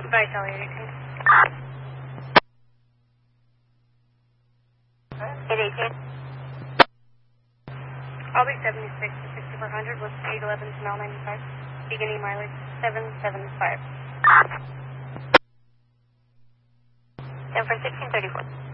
Bye, Charlie 18. 818. I'll be 76 to 6400 with 811 to mile 95. Beginning mileage 775. San Francisco 1634.